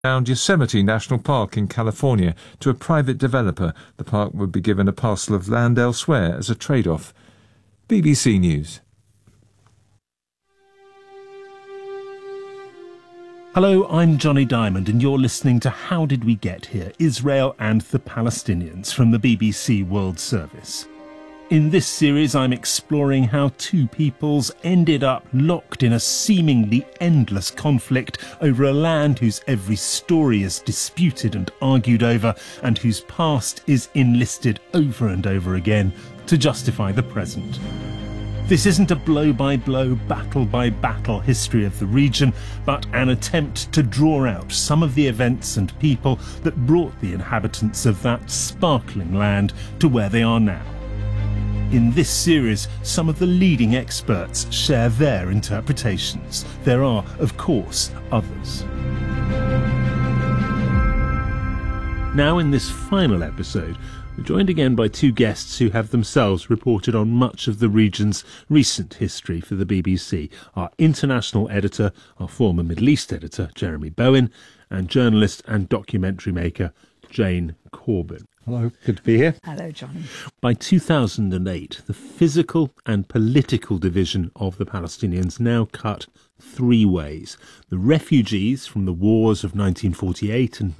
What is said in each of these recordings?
Around Yosemite National Park in California to a private developer. The park would be given a parcel of land elsewhere as a trade-off. BBC News. Hello, I'm Johnny Diamond and you're listening to How Did We Get Here? Israel and the Palestinians from the BBC World Service. In this series, I'm exploring how two peoples ended up locked in a seemingly endless conflict over a land whose every story is disputed and argued over, and whose past is enlisted over and over again to justify the present. This isn't a blow-by-blow, battle-by-battle history of the region, but an attempt to draw out some of the events and people that brought the inhabitants of that sparkling land to where they are now. In this series, some of the leading experts share their interpretations. There are, of course, others. Now, in this final episode, we're joined again by two guests who have themselves reported on much of the region's recent history for the BBC. Our international editor, our former Middle East editor, Jeremy Bowen, and journalist and documentary maker, Jane Corbin. Hello, good to be here. Hello, Johnny. By 2008, the physical and political division of the Palestinians now cut three ways. The refugees from the wars of 1948 and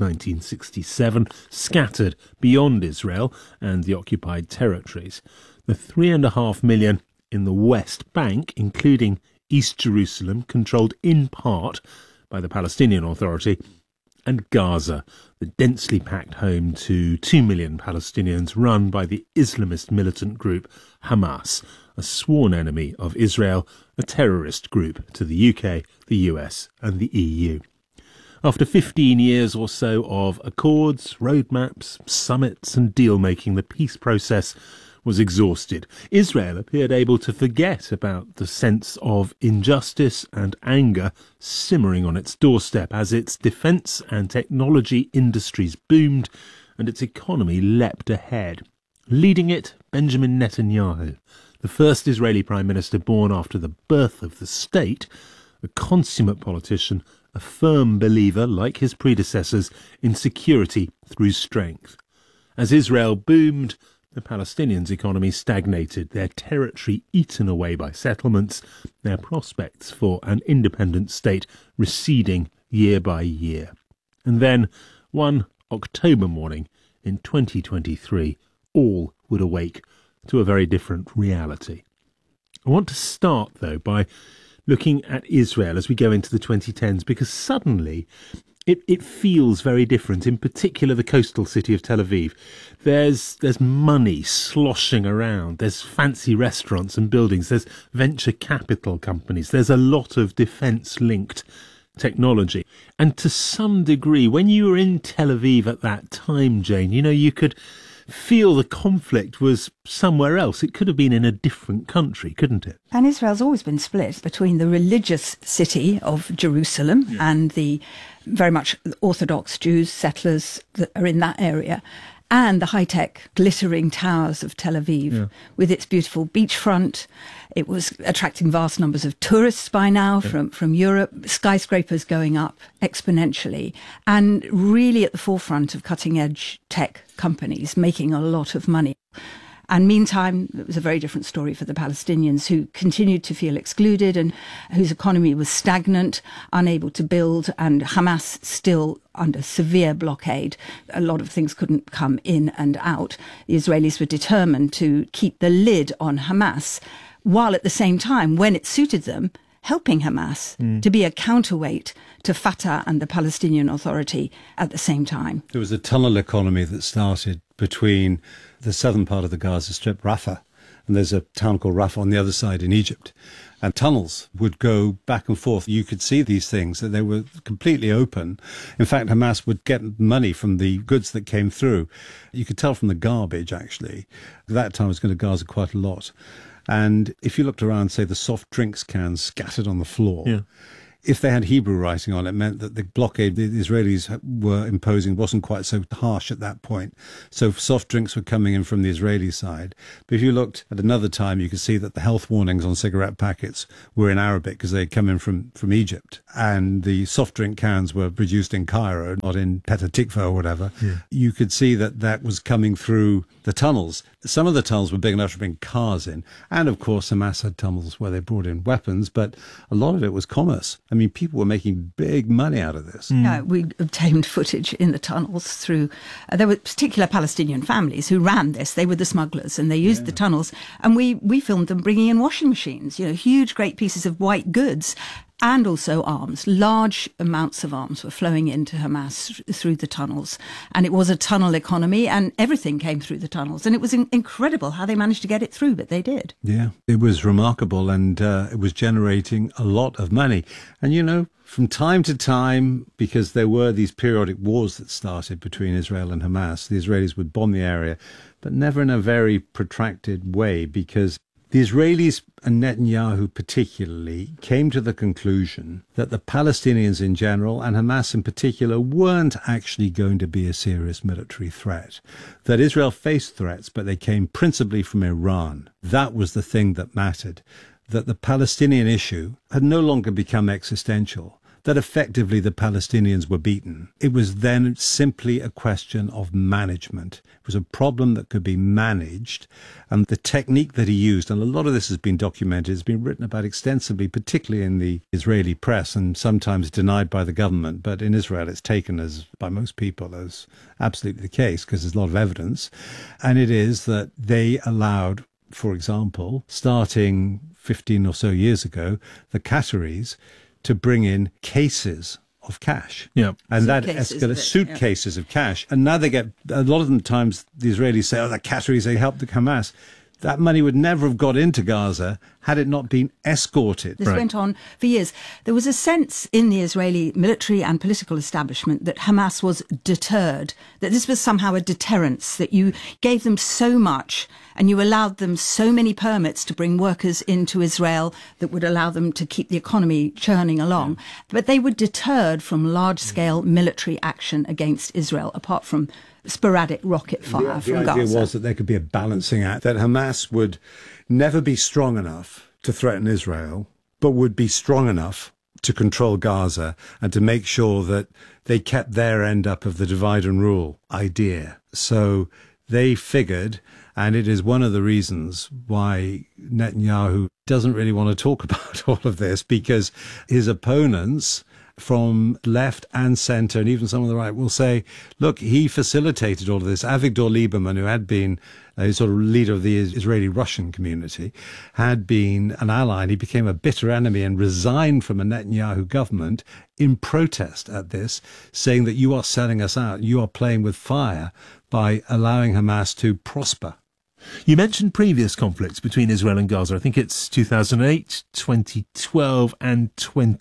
1967 scattered beyond Israel and the occupied territories. The 3.5 million in the West Bank, including East Jerusalem, controlled in part by the Palestinian Authority, and Gaza, the densely packed home to 2 million Palestinians run by the Islamist militant group Hamas, a sworn enemy of Israel, a terrorist group to the UK, the US and the EU. After 15 years or so of accords, roadmaps, summits and deal-making, the peace process was exhausted. Israel appeared able to forget about the sense of injustice and anger simmering on its doorstep as its defence and technology industries boomed and its economy leapt ahead. Leading it, Benjamin Netanyahu, the first Israeli Prime Minister born after the birth of the state, a consummate politician, a firm believer, like his predecessors, in security through strength. As Israel boomed, the Palestinians' economy stagnated, their territory eaten away by settlements, their prospects for an independent state receding year by year. And then, one October morning in 2023, all would awake to a very different reality. I want to start, though, by looking at Israel as we go into the 2010s, because suddenly it feels very different, in particular the coastal city of Tel Aviv. There's money sloshing around, there's fancy restaurants and buildings, there's venture capital companies, there's a lot of defence-linked technology. And to some degree, when you were in Tel Aviv at that time, Jane, you could feel the conflict was somewhere else. It could have been in a different country, couldn't it? And Israel's always been split between the religious city of Jerusalem and the very much Orthodox Jews, settlers that are in that area, and the high-tech glittering towers of Tel Aviv with its beautiful beachfront. It was attracting vast numbers of tourists by now from Europe, skyscrapers going up exponentially, and really at the forefront of cutting-edge tech companies making a lot of money. And meantime, it was a very different story for the Palestinians, who continued to feel excluded and whose economy was stagnant, unable to build, and Hamas still under severe blockade. A lot of things couldn't come in and out. The Israelis were determined to keep the lid on Hamas, while at the same time, when it suited them, helping Hamas to be a counterweight to Fatah and the Palestinian Authority at the same time. There was a tunnel economy that started between the southern part of the Gaza Strip, Rafah, and there's a town called Rafah on the other side in Egypt. And tunnels would go back and forth. You could see these things, that they were completely open. In fact, Hamas would get money from the goods that came through. You could tell from the garbage, actually. At that time, it was going to Gaza quite a lot. And if you looked around, say, the soft drinks cans scattered on the floor, if they had Hebrew writing on it, meant that the blockade the Israelis were imposing wasn't quite so harsh at that point. So soft drinks were coming in from the Israeli side. But if you looked at another time, you could see that the health warnings on cigarette packets were in Arabic because they had come in from Egypt. And the soft drink cans were produced in Cairo, not in Petah Tikva or whatever. Yeah. You could see that was coming through the tunnels. Some of the tunnels were big enough to bring cars in. And, of course, Hamas had tunnels where they brought in weapons, but a lot of it was commerce. I mean, people were making big money out of this. Yeah, we obtained footage in the tunnels through... there were particular Palestinian families who ran this. They were the smugglers, and they used the tunnels. And we filmed them bringing in washing machines, huge, great pieces of white goods. And also arms. Large amounts of arms were flowing into Hamas through the tunnels. And it was a tunnel economy, and everything came through the tunnels. And it was incredible how they managed to get it through, but they did. Yeah, it was remarkable, and it was generating a lot of money. And, from time to time, because there were these periodic wars that started between Israel and Hamas, the Israelis would bomb the area, but never in a very protracted way, because the Israelis, and Netanyahu particularly, came to the conclusion that the Palestinians in general, and Hamas in particular, weren't actually going to be a serious military threat. That Israel faced threats, but they came principally from Iran. That was the thing that mattered. That the Palestinian issue had no longer become existential. That effectively the Palestinians were beaten. It was then simply a question of management. It was a problem that could be managed, and the technique that he used, and a lot of this has been documented, has been written about extensively, particularly in the Israeli press, and sometimes denied by the government, but in Israel it's taken as, by most people, as absolutely the case, because there's a lot of evidence, and it is that they allowed, for example, starting 15 or so years ago, the Qataris to bring in cases of cash. Yeah. And that escalates suitcases of cash. And now they get, a lot of the times the Israelis say, the Qataris, they helped the Hamas. That money would never have got into Gaza had it not been escorted. This went on for years. There was a sense in the Israeli military and political establishment that Hamas was deterred, that this was somehow a deterrence, that you gave them so much and you allowed them so many permits to bring workers into Israel that would allow them to keep the economy churning along. Yeah. But they were deterred from large-scale military action against Israel, apart from sporadic rocket fire from Gaza. The idea was that there could be a balancing act, that Hamas would never be strong enough to threaten Israel, but would be strong enough to control Gaza and to make sure that they kept their end up of the divide and rule idea. So they figured, and it is one of the reasons why Netanyahu doesn't really want to talk about all of this, because his opponents from left and centre, and even some of the right, will say, look, he facilitated all of this. Avigdor Lieberman, who had been a sort of leader of the Israeli-Russian community, had been an ally, and he became a bitter enemy and resigned from a Netanyahu government in protest at this, saying that you are selling us out, you are playing with fire by allowing Hamas to prosper. You mentioned previous conflicts between Israel and Gaza. I think it's 2008, 2012 and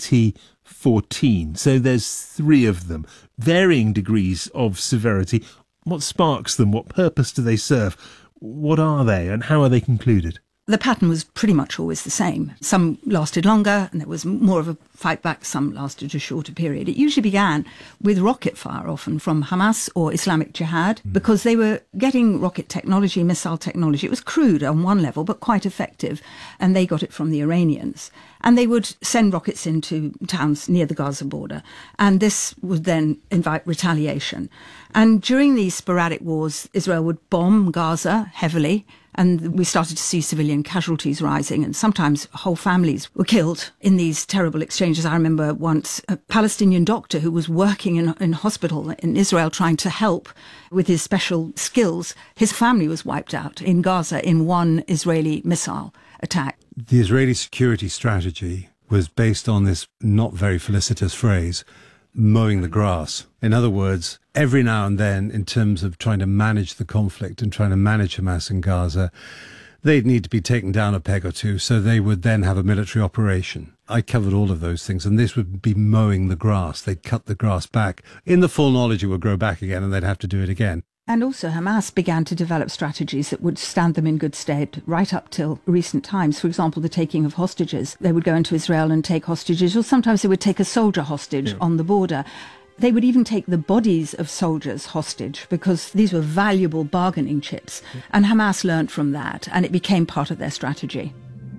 2014. So there's 3 of them, varying degrees of severity. What sparks them? What purpose do they serve? What are they and how are they concluded? The pattern was pretty much always the same. Some lasted longer and there was more of a fight back. Some lasted a shorter period. It usually began with rocket fire, often from Hamas or Islamic Jihad, because they were getting rocket technology, missile technology. It was crude on one level, but quite effective. And they got it from the Iranians. And they would send rockets into towns near the Gaza border. And this would then invite retaliation. And during these sporadic wars, Israel would bomb Gaza heavily. And we started to see civilian casualties rising, and sometimes whole families were killed in these terrible exchanges. I remember once a Palestinian doctor who was working in hospital in Israel trying to help with his special skills. His family was wiped out in Gaza in one Israeli missile attack. The Israeli security strategy was based on this not very felicitous phrase, mowing the grass. In other words, every now and then, in terms of trying to manage the conflict and trying to manage Hamas in Gaza, they'd need to be taken down a peg or two, so they would then have a military operation. I covered all of those things, and this would be mowing the grass. They'd cut the grass back in the full knowledge it would grow back again, and they'd have to do it again. And also Hamas began to develop strategies that would stand them in good stead right up till recent times. For example, the taking of hostages. They would go into Israel and take hostages, or sometimes they would take a soldier hostage on the border. They would even take the bodies of soldiers hostage because these were valuable bargaining chips. And Hamas learned from that, and it became part of their strategy.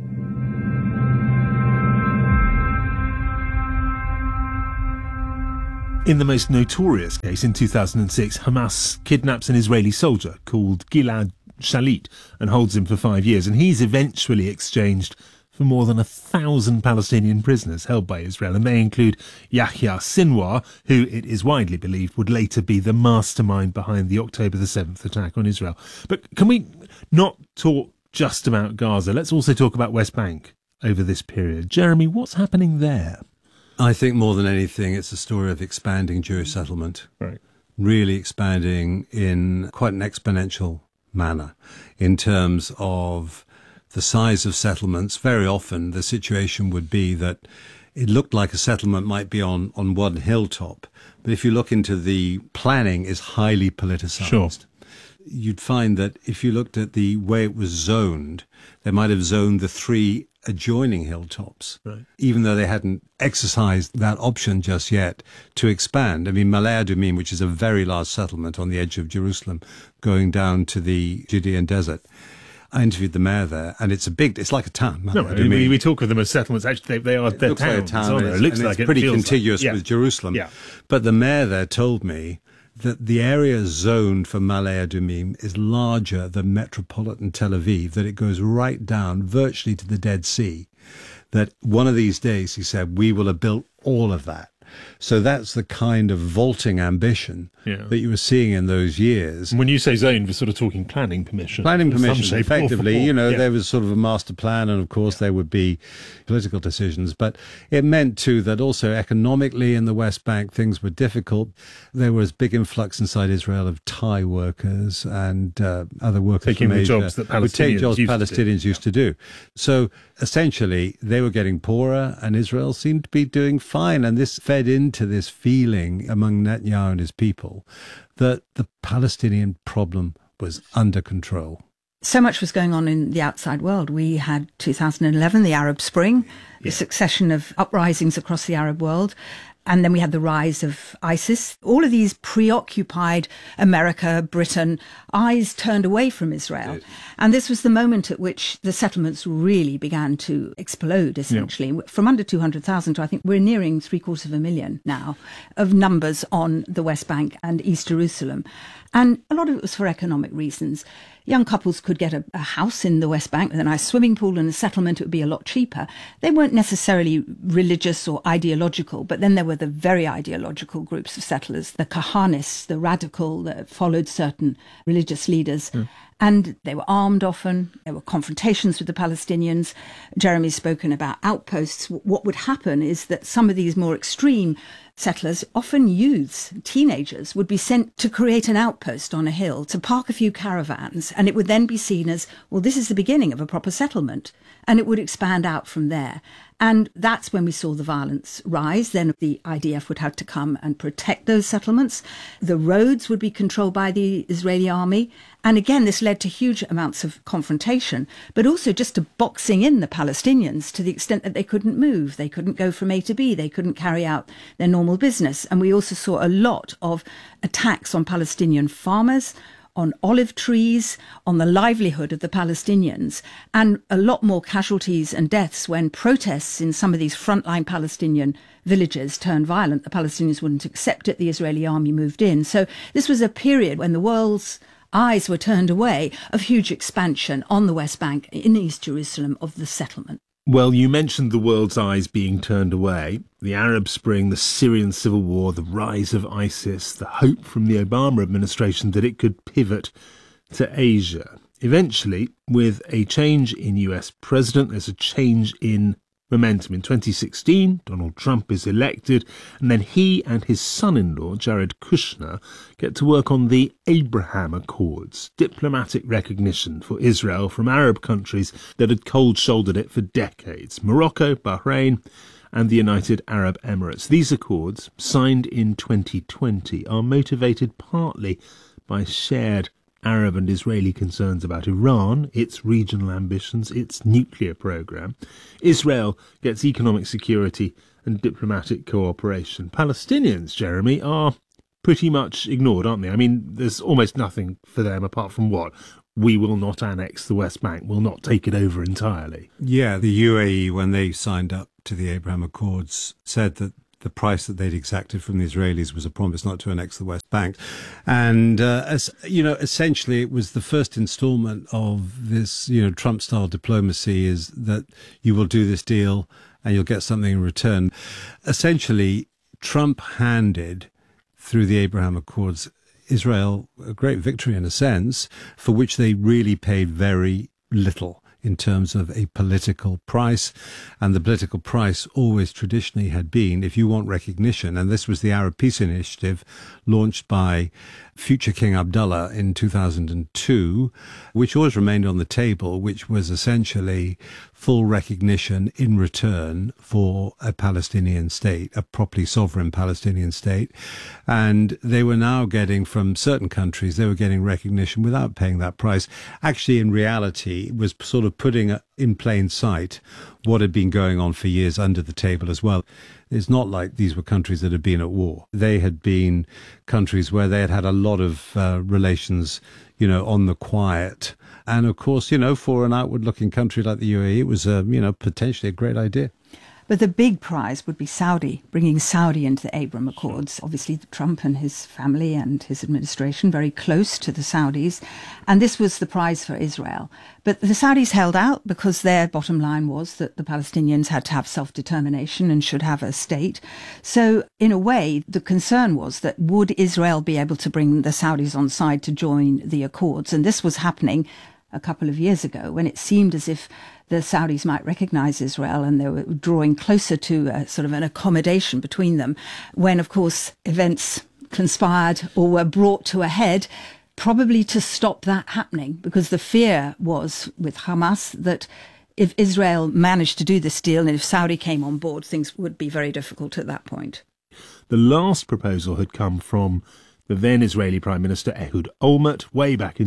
In the most notorious case in 2006, Hamas kidnaps an Israeli soldier called Gilad Shalit and holds him for 5 years, and he's eventually exchanged for more than 1,000 Palestinian prisoners held by Israel, and they include Yahya Sinwar, who it is widely believed would later be the mastermind behind the October the 7th attack on Israel. But can we not talk just about Gaza? Let's also talk about West Bank over this period. Jeremy, what's happening there? I think more than anything, it's a story of expanding Jewish settlement. Right. Really expanding in quite an exponential manner in terms of the size of settlements. Very often the situation would be that it looked like a settlement might be on one hilltop, but if you look into the planning, is highly politicized. Sure. You'd find that if you looked at the way it was zoned, they might have zoned the 3 adjoining hilltops, right, even though they hadn't exercised that option just yet to expand. I mean, Malay Adumim, which is a very large settlement on the edge of Jerusalem, going down to the Judean desert. I interviewed the mayor there, and it's like a town. No, we talk of them as settlements. Actually, they're it looks towns. like a town. It looks like it's pretty feels contiguous like, with Jerusalem. Yeah. But the mayor there told me that the area zoned for Malay Adumim is larger than metropolitan Tel Aviv, that it goes right down virtually to the Dead Sea, that one of these days, he said, we will have built all of that. So that's the kind of vaulting ambition that you were seeing in those years. And when you say zone, we're sort of talking planning permission. Planning permission, effectively. There was sort of a master plan, and of course there would be political decisions. But it meant, too, that also economically in the West Bank things were difficult. There was big influx inside Israel of Thai workers and other workers taking from the Asia jobs that Palestinians used to do. So essentially they were getting poorer, and Israel seemed to be doing fine. And this fed into this feeling among Netanyahu and his people that the Palestinian problem was under control. So much was going on in the outside world. We had 2011, the Arab Spring, the succession of uprisings across the Arab world. And then we had the rise of ISIS. All of these preoccupied America, Britain, eyes turned away from Israel. And this was the moment at which the settlements really began to explode, essentially. From under 200,000 to, I think, we're nearing 750,000 now of numbers on the West Bank and East Jerusalem. And a lot of it was for economic reasons. Young couples could get a house in the West Bank with a nice swimming pool and a settlement. It would be a lot cheaper. They weren't necessarily religious or ideological, but then there were the very ideological groups of settlers, the Kahanists, the radical, that followed certain religious leaders. And they were armed often. There were confrontations with the Palestinians. Jeremy's spoken about outposts. What would happen is that some of these more extreme settlers, often youths, teenagers, would be sent to create an outpost on a hill, to park a few caravans, and it would then be seen as, well, this is the beginning of a proper settlement, and it would expand out from there. And that's when we saw the violence rise. Then the IDF would have to come and protect those settlements. The roads would be controlled by the Israeli army. And again, this led to huge amounts of confrontation, but also just to boxing in the Palestinians to the extent that they couldn't move. They couldn't go from A to B. They couldn't carry out their normal business. And we also saw a lot of attacks on Palestinian farmers, on olive trees, on the livelihood of the Palestinians, and a lot more casualties and deaths when protests in some of these frontline Palestinian villages turned violent. The Palestinians wouldn't accept it. The Israeli army moved in. So this was a period when the world's eyes were turned away of huge expansion on the West Bank in East Jerusalem of the settlement. Well, you mentioned the world's eyes being turned away, the Arab Spring, the Syrian civil war, the rise of ISIS, the hope from the Obama administration that it could pivot to Asia. Eventually, with a change in US president, there's a change in momentum. In 2016, Donald Trump is elected, and then he and his son-in-law, Jared Kushner, get to work on the Abraham Accords, diplomatic recognition for Israel from Arab countries that had cold-shouldered it for decades: Morocco, Bahrain, and the United Arab Emirates. These accords, signed in 2020, are motivated partly by shared Arab and Israeli concerns about Iran, its regional ambitions, its nuclear program. Israel gets economic security and diplomatic cooperation. Palestinians, Jeremy, are pretty much ignored, aren't they? I mean, there's almost nothing for them apart from what? We will not annex the West Bank, will not take it over entirely. Yeah, the UAE, when they signed up to the Abraham Accords, said that the price that they'd exacted from the Israelis was a promise not to annex the West Bank. And, essentially it was the first installment of this, Trump-style diplomacy, is that you will do this deal and you'll get something in return. Essentially, Trump handed, through the Abraham Accords, Israel a great victory in a sense, for which they really paid very little in terms of a political price. And the political price always traditionally had been, if you want recognition, and this was the Arab Peace Initiative launched by future King Abdullah in 2002, which always remained on the table, which was essentially full recognition in return for a Palestinian state, a properly sovereign Palestinian state. And they were now getting, from certain countries, they were getting recognition without paying that price. Actually, in reality, it was sort of putting in plain sight what had been going on for years under the table as well. It's not like these were countries that had been at war. They had been countries where they had had a lot of relations, on the quiet. And of course, for an outward-looking country like the UAE, it was, potentially a great idea. But the big prize would be Saudi, bringing Saudi into the Abraham Accords. Obviously, Trump and his family and his administration very close to the Saudis. And this was the prize for Israel. But the Saudis held out because their bottom line was that the Palestinians had to have self-determination and should have a state. So in a way, the concern was that would Israel be able to bring the Saudis on side to join the Accords? And this was happening a couple of years ago when it seemed as if the Saudis might recognize Israel and they were drawing closer to sort of an accommodation between them, when, of course, events conspired or were brought to a head, probably to stop that happening, because the fear was with Hamas that if Israel managed to do this deal and if Saudi came on board, things would be very difficult at that point. The last proposal had come from the then Israeli Prime Minister Ehud Olmert way back in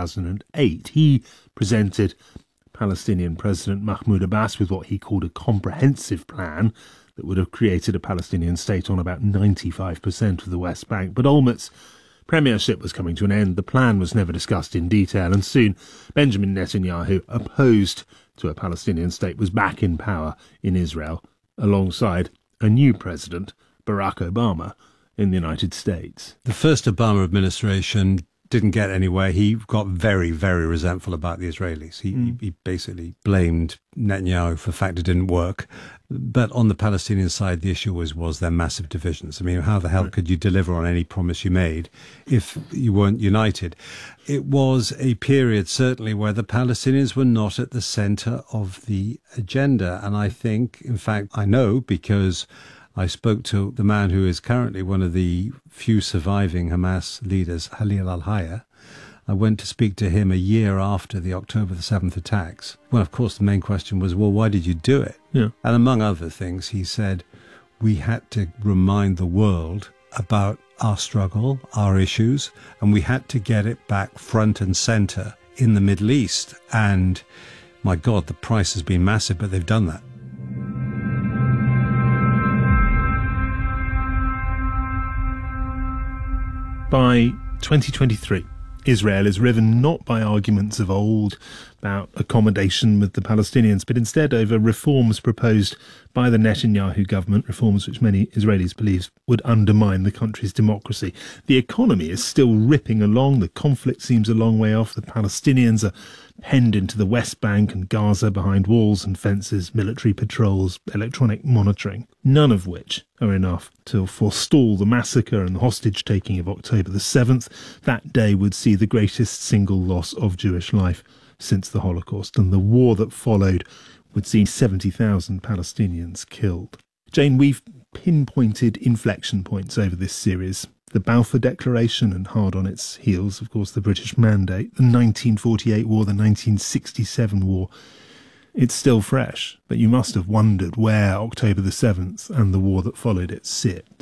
2008. He presented Palestinian President Mahmoud Abbas with what he called a comprehensive plan that would have created a Palestinian state on about 95% of the West Bank. But Olmert's premiership was coming to an end. The plan was never discussed in detail, and soon Benjamin Netanyahu, opposed to a Palestinian state, was back in power in Israel alongside a new president, Barack Obama, in the United States. The first Obama administration didn't get anywhere. He got very, very resentful about the Israelis. He basically blamed Netanyahu for the fact it didn't work. But on the Palestinian side, the issue was their massive divisions. I mean, how the hell could you deliver on any promise you made if you weren't united? It was a period, certainly, where the Palestinians were not at the center of the agenda. And I think, in fact, I know because I spoke to the man who is currently one of the few surviving Hamas leaders, Khalil al-Hayya. I went to speak to him a year after the October the 7th attacks. Well, of course, the main question was, well, why did you do it? Yeah. And among other things, he said, we had to remind the world about our struggle, our issues, and we had to get it back front and center in the Middle East. And my God, the price has been massive, but they've done that. By 2023, Israel is riven not by arguments of old about accommodation with the Palestinians, but instead over reforms proposed by the Netanyahu government, reforms which many Israelis believe would undermine the country's democracy. The economy is still ripping along. The conflict seems a long way off. The Palestinians are penned into the West Bank and Gaza behind walls and fences, military patrols, electronic monitoring, none of which are enough to forestall the massacre and the hostage-taking of October the 7th. That day would see the greatest single loss of Jewish life since the Holocaust, and the war that followed would see 70,000 Palestinians killed. Jane, we've pinpointed inflection points over this series. The Balfour Declaration, and hard on its heels, of course, the British Mandate, the 1948 war, the 1967 war. It's still fresh, but you must have wondered where October the 7th and the war that followed it sits.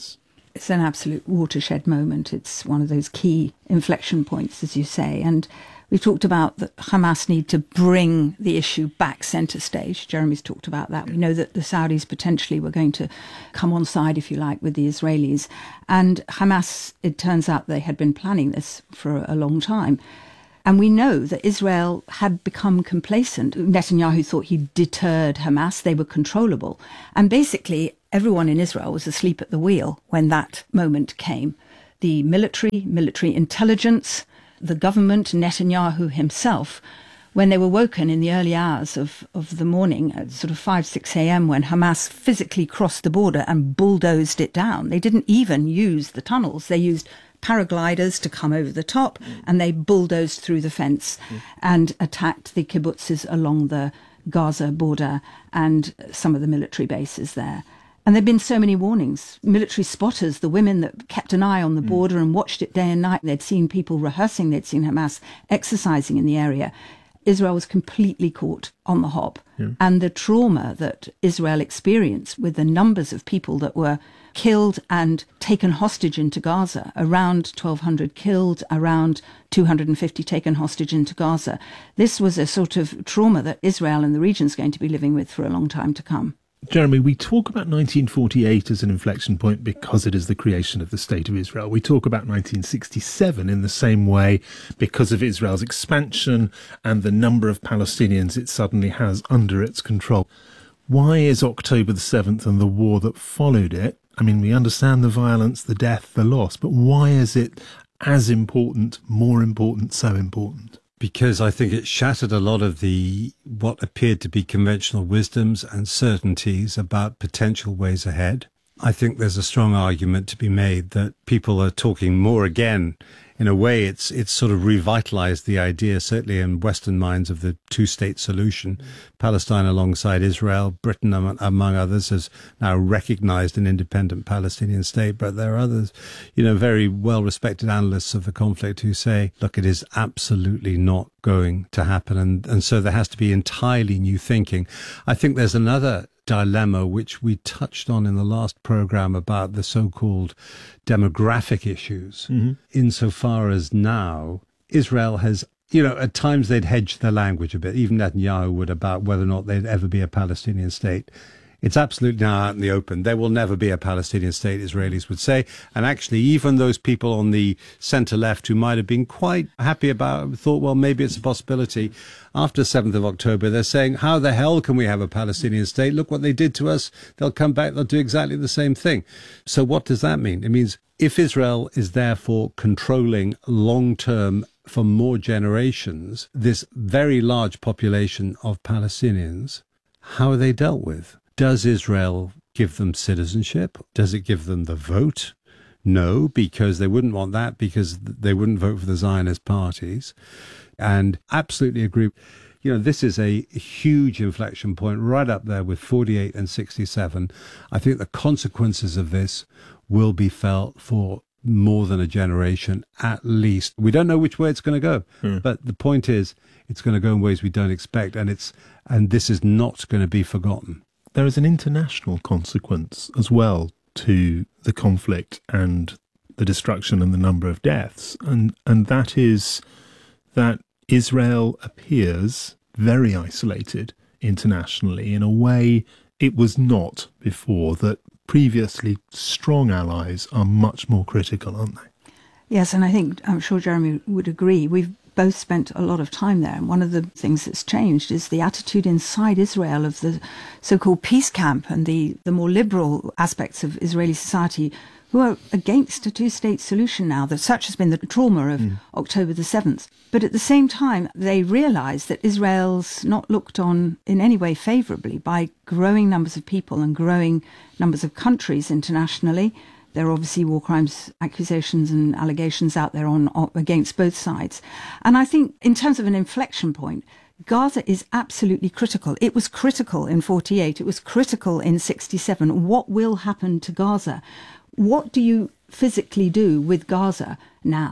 It's an absolute watershed moment. It's one of those key inflection points, as you say. And we've talked about that Hamas need to bring the issue back centre stage. Jeremy's talked about that. We know that the Saudis potentially were going to come on side, if you like, with the Israelis. And Hamas, it turns out they had been planning this for a long time. And we know that Israel had become complacent. Netanyahu thought he deterred Hamas. They were controllable. And basically, everyone in Israel was asleep at the wheel when that moment came. The military intelligence, the government, Netanyahu himself, when they were woken in the early hours of the morning at sort of 5, 6 a.m. when Hamas physically crossed the border and bulldozed it down. They didn't even use the tunnels. They used paragliders to come over the top, and they bulldozed through the fence and attacked the kibbutzes along the Gaza border and some of the military bases there. And there'd been so many warnings. Military spotters, the women that kept an eye on the border and watched it day and night, they'd seen people rehearsing, they'd seen Hamas exercising in the area. Israel was completely caught on the hop. And the trauma that Israel experienced with the numbers of people that were killed and taken hostage into Gaza, around 1,200 killed, around 250 taken hostage into Gaza. This was a sort of trauma that Israel and the region is going to be living with for a long time to come. Jeremy, we talk about 1948 as an inflection point because it is the creation of the State of Israel. We talk about 1967 in the same way because of Israel's expansion and the number of Palestinians it suddenly has under its control. Why is October the 7th and the war that followed it? I mean, we understand the violence, the death, the loss, but why is it as important, more important, so important? Because I think it shattered a lot of what appeared to be conventional wisdoms and certainties about potential ways ahead. I think there's a strong argument to be made that people are talking more again. In a way, it's sort of revitalized the idea, certainly in Western minds, of the two-state solution. Palestine alongside Israel, Britain, among others, has now recognized an independent Palestinian state. But there are others, very well-respected analysts of the conflict who say, look, it is absolutely not going to happen. And so there has to be entirely new thinking. I think there's another dilemma which we touched on in the last program about the so-called demographic issues, insofar as now Israel has, at times they'd hedged their language a bit, even Netanyahu would, about whether or not there'd ever be a Palestinian state. It's absolutely now out in the open. There will never be a Palestinian state, Israelis would say. And actually, even those people on the centre-left who might have been quite happy about it, thought, well, maybe it's a possibility. After 7th of October, they're saying, how the hell can we have a Palestinian state? Look what they did to us. They'll come back. They'll do exactly the same thing. So what does that mean? It means if Israel is therefore controlling long-term for more generations, this very large population of Palestinians, how are they dealt with? Does Israel give them citizenship? Does it give them the vote? No, because they wouldn't want that, because they wouldn't vote for the Zionist parties. And absolutely agree. This is a huge inflection point right up there with 48 and 67. I think the consequences of this will be felt for more than a generation, at least. We don't know which way it's going to go, but the point is it's going to go in ways we don't expect, and this is not going to be forgotten. There is an international consequence as well to the conflict and the destruction and the number of deaths, and that is that Israel appears very isolated internationally in a way it was not before, that previously strong allies are much more critical, aren't they? Yes, and I'm sure Jeremy would agree. We've both spent a lot of time there, and one of the things that's changed is the attitude inside Israel of the so-called peace camp and the more liberal aspects of Israeli society who are against a two-state solution now. That such has been the trauma of October the 7th. But at the same time, they realise that Israel's not looked on in any way favourably by growing numbers of people and growing numbers of countries internationally. There are obviously war crimes accusations and allegations out there against both sides. And I think in terms of an inflection point, Gaza is absolutely critical. It was critical in 48. It was critical in 67. What will happen to Gaza? What do you physically do with Gaza now?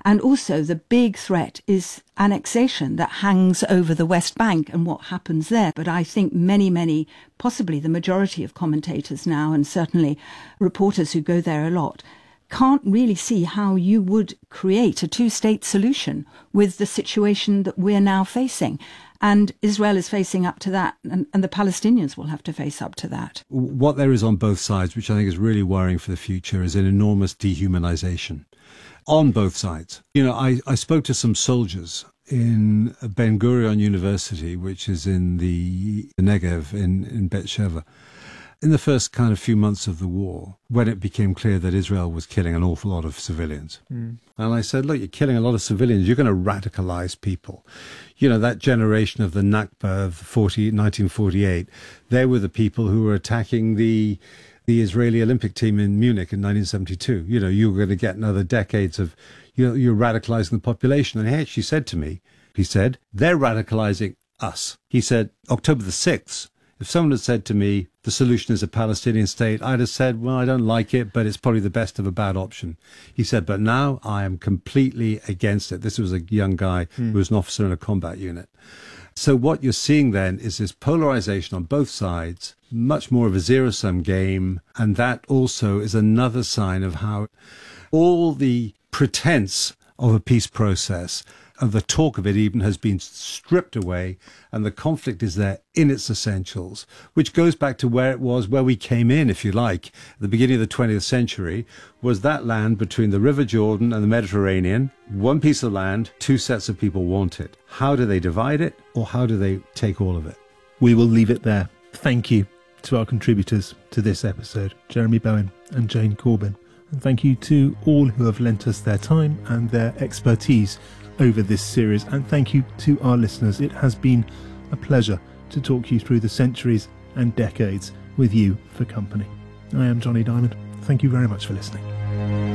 And also the big threat is annexation that hangs over the West Bank and what happens there. But I think many, possibly the majority of commentators now, and certainly reporters who go there a lot, can't really see how you would create a two-state solution with the situation that we're now facing. And Israel is facing up to that, and the Palestinians will have to face up to that. What there is on both sides, which I think is really worrying for the future, is an enormous dehumanization on both sides. You know, I spoke to some soldiers in Ben Gurion University, which is in the Negev in Beersheba, in the first kind of few months of the war, when it became clear that Israel was killing an awful lot of civilians. And I said, look, you're killing a lot of civilians. You're going to radicalize people. You know, that generation of the Nakba of 1948, they were the people who were attacking the Israeli Olympic team in Munich in 1972. You know, you were going to get another decades of, you know, you're radicalizing the population. And he actually said to me, he said, they're radicalizing us. He said, October the 6th, if someone had said to me, the solution is a Palestinian state, I'd have said, well, I don't like it, but it's probably the best of a bad option. He said, but now I am completely against it. This was a young guy who was an officer in a combat unit. So what you're seeing then is this polarization on both sides, much more of a zero-sum game. And that also is another sign of how all the pretense of a peace process, and the talk of it even, has been stripped away, and the conflict is there in its essentials, which goes back to where it was, where we came in, if you like, at the beginning of the 20th century, was that land between the River Jordan and the Mediterranean, one piece of land, two sets of people want it. How do they divide it, or how do they take all of it? We will leave it there. Thank you to our contributors to this episode, Jeremy Bowen and Jane Corbin. And thank you to all who have lent us their time and their expertise over this series, and thank you to our listeners. It has been a pleasure to talk you through the centuries and decades with you for company. I am Johnny Diamond. Thank you very much for listening.